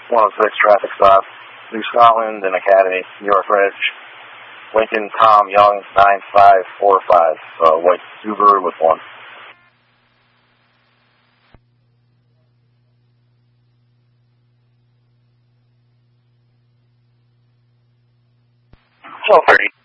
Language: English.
106 traffic stop. New Scotland and Academy, New York Ridge. Lincoln Tom Young 9545. White Subaru with 1. Twelve 30.